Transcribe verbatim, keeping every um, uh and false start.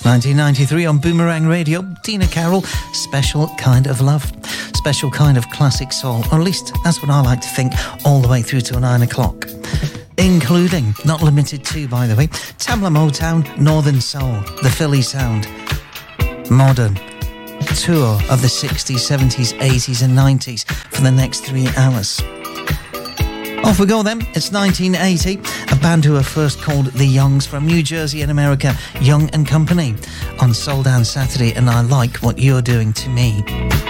nineteen ninety-three on Boomerang Radio, Tina Carroll, Special Kind of Love. Special kind of classic soul, or at least that's what I like to think, all the way through till nine o'clock. Including, not limited to, by the way, Tamla Motown, Northern Soul, the Philly Sound, Modern, tour of the sixties, seventies, eighties and nineties for the next three hours. Off we go then. It's nineteen eighty. A band who were first called The Youngs from New Jersey in America, Young and Company, on Soul Dance Saturday, and I Like What You're Doing to Me.